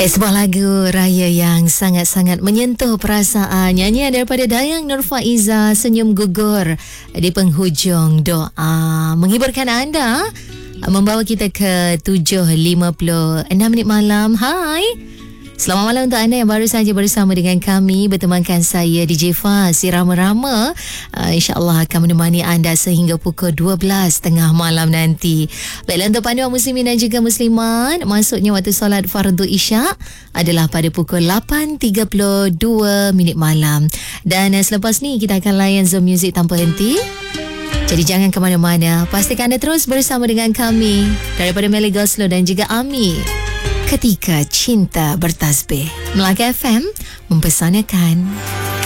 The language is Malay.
Sebuah lagu raya yang sangat-sangat menyentuh perasaan. Nyanyian daripada Dayang Nur Faiza, Senyum Gugur di penghujung doa. Menghiburkan anda, membawa kita ke 7.56 malam. Hai, selamat malam untuk anda yang baru saja bersama dengan kami. Bertemankan saya DJ Faz, si Rama-Rama. InsyaAllah akan menemani anda sehingga pukul 12.30 malam nanti. Baiklah, untuk panduan muslimin dan juga muslimat, masuknya waktu solat fardu isyak adalah pada pukul 8.32 malam. Dan selepas ni kita akan layan Zoom Music tanpa henti. Jadi jangan ke mana-mana. Pastikan anda terus bersama dengan kami daripada Melly Goslow dan juga Ami. Ketika Cinta Bertasbih, Melaka FM mempersanakan.